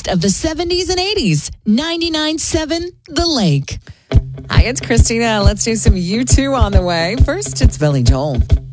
best of the 70s and 80s. 99.7 The Lake. Hi, it's Christina. Let's do some U2 on the way. First, it's Billy Joel.